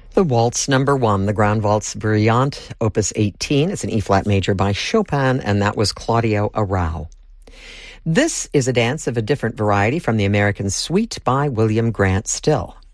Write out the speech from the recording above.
The Waltz number 1, the Grand Waltz Brillante, Opus 18. It's an E-flat major by Chopin, and that was Claudio Arrau. This is a dance of a different variety from the American Suite by William Grant Still.